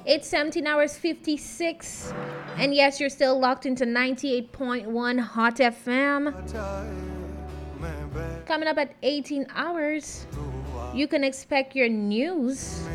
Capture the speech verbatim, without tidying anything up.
It's seventeen hours fifty-six. And yes, you're still locked into ninety-eight point one Hot F M. Coming up at eighteen hours, you can expect your news